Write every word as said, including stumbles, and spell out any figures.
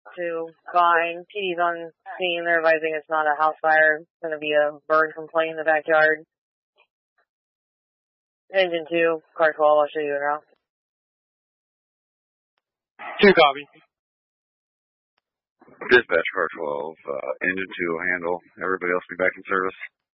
to Vine. P D's on scene. They're advising it's not a house fire. It's going to be a bird complaint in the backyard. Engine two, car twelve, I'll show you the route. Two copy. Dispatch car twelve, uh, engine two will handle. Everybody else be back in service.